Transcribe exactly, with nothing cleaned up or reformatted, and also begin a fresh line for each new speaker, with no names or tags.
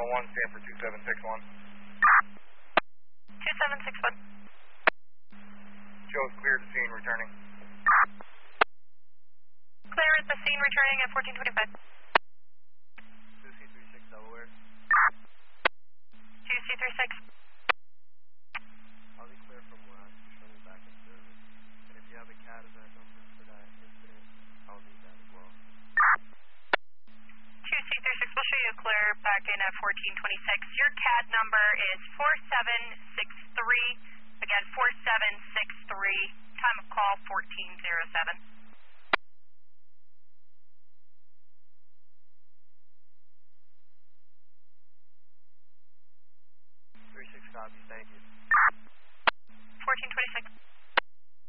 oh one, stand for two seven six one.
two seven six one.
Joe's cleared the scene, returning.
Clear at the scene, returning at fourteen twenty-five.
two C three six Delaware.
two C three six.
I'll be clear from last. Show me back in service. And if you have a C A D event number for that incident, I'll need that as well.
two C three six, we'll show you a clear back in at fourteen twenty-six. Your C A D number is four seven six three. Again, four seven six three. Time of call fourteen oh seven.